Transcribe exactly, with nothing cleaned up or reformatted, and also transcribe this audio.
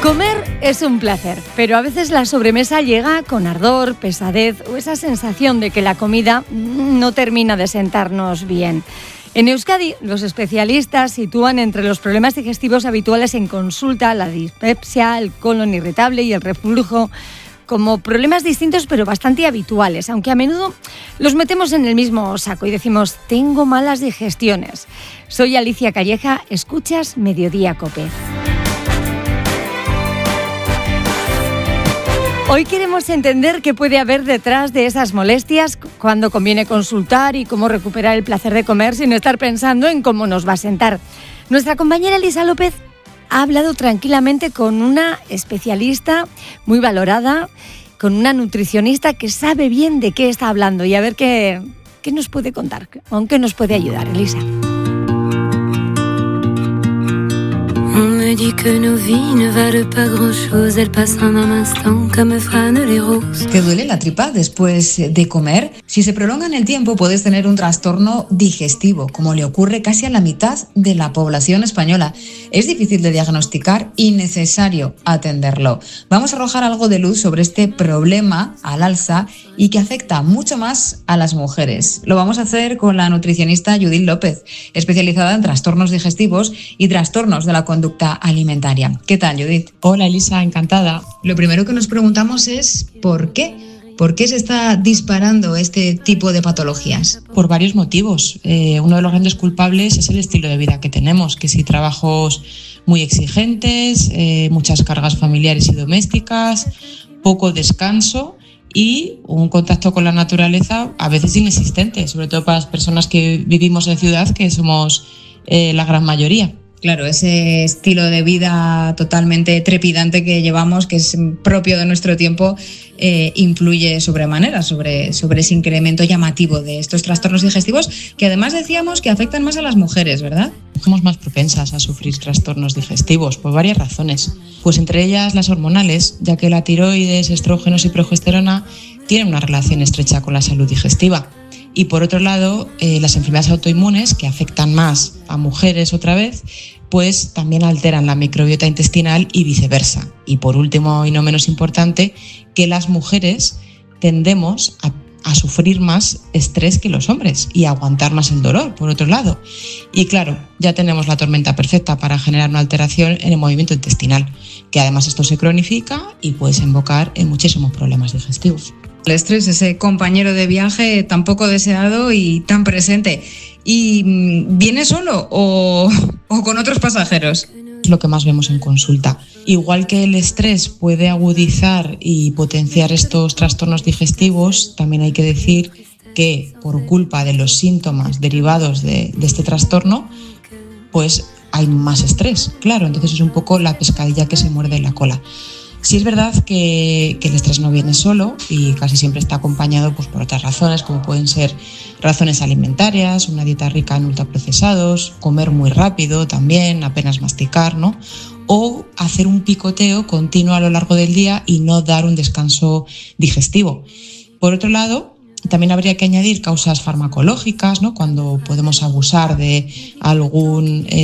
Comer es un placer, pero a veces la sobremesa llega con ardor, pesadez o esa sensación de que la comida no termina de sentarnos bien. En Euskadi, los especialistas sitúan entre los problemas digestivos habituales en consulta la dispepsia, el colon irritable y el reflujo como problemas distintos pero bastante habituales, aunque a menudo los metemos en el mismo saco y decimos tengo malas digestiones. Soy Alicia Calleja, escuchas Mediodía Cope. Hoy queremos entender qué puede haber detrás de esas molestias, cuándo conviene consultar y cómo recuperar el placer de comer sin estar pensando en cómo nos va a sentar. Nuestra compañera Elisa López ha hablado tranquilamente con una especialista muy valorada, con una nutricionista que sabe bien de qué está hablando y a ver qué, qué nos puede contar, con qué nos puede ayudar, Elisa. On me dit que nos vies ne valent pas grand-chose, elles passent en un instant comme fanent les roses. ¿Te duele la tripa después de comer? Si se prolonga en el tiempo puedes tener un trastorno digestivo, como le ocurre casi a la mitad de la población española. Es difícil de diagnosticar y necesario atenderlo. Vamos a arrojar algo de luz sobre este problema al alza y que afecta mucho más a las mujeres. Lo vamos a hacer con la nutricionista Judith López, especializada en trastornos digestivos y trastornos de la conducta alimentaria. ¿Qué tal, Judith? Hola, Elisa, encantada. Lo primero que nos preguntamos es ¿por qué? ¿Por qué se está disparando este tipo de patologías? Por varios motivos. Eh, uno de los grandes culpables es el estilo de vida que tenemos, que si trabajos muy exigentes, eh, muchas cargas familiares y domésticas, poco descanso y un contacto con la naturaleza a veces inexistente, sobre todo para las personas que vivimos en ciudad, que somos eh, la gran mayoría. Claro, ese estilo de vida totalmente trepidante que llevamos, que es propio de nuestro tiempo, eh, influye sobremanera sobre, sobre ese incremento llamativo de estos trastornos digestivos, que además decíamos que afectan más a las mujeres, ¿verdad? Somos más propensas a sufrir trastornos digestivos por varias razones. Pues entre ellas las hormonales, ya que la tiroides, estrógenos y progesterona tienen una relación estrecha con la salud digestiva. Y por otro lado, eh, las enfermedades autoinmunes, que afectan más a mujeres otra vez, pues también alteran la microbiota intestinal y viceversa. Y por último y no menos importante, que las mujeres tendemos a, a sufrir más estrés que los hombres y a aguantar más el dolor, por otro lado. Y claro, ya tenemos la tormenta perfecta para generar una alteración en el movimiento intestinal, que además esto se cronifica y puede desembocar en muchísimos problemas digestivos. El estrés, ese compañero de viaje tan poco deseado y tan presente. ¿Y viene solo o, o con otros pasajeros? Es lo que más vemos en consulta. Igual que el estrés puede agudizar y potenciar estos trastornos digestivos, también hay que decir que por culpa de los síntomas derivados de, de este trastorno, pues hay más estrés. Claro, entonces es un poco la pescadilla que se muerde la cola. Sí es verdad que, que el estrés no viene solo y casi siempre está acompañado pues, por otras razones, como pueden ser razones alimentarias, una dieta rica en ultraprocesados, comer muy rápido también, apenas masticar, ¿no? O hacer un picoteo continuo a lo largo del día y no dar un descanso digestivo. Por otro lado, también habría que añadir causas farmacológicas, ¿no? Cuando podemos abusar de algún eh,